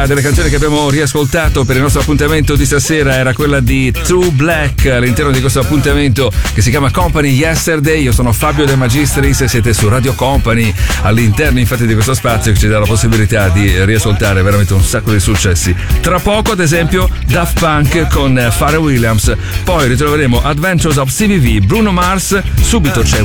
delle canzoni che abbiamo riascoltato per il nostro appuntamento di stasera era quella di True Black all'interno di questo appuntamento che si chiama Company Yesterday. Io sono Fabio De Magistris e siete su Radio Company, all'interno infatti di questo spazio che ci dà la possibilità di riascoltare veramente un sacco di successi. Tra poco ad esempio Daft Punk con Pharrell Williams, poi ritroveremo Adventures of CVV, Bruno Mars, subito c'è